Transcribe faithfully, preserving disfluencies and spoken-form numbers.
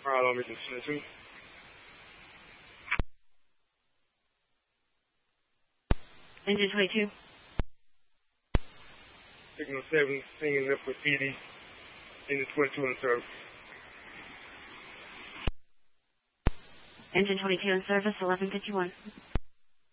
fire alarm region twenty-two. Engine twenty-two. Signal seven, singing lift with P D. Engine twenty-two in service. Engine twenty-two in service, eleven fifty-one.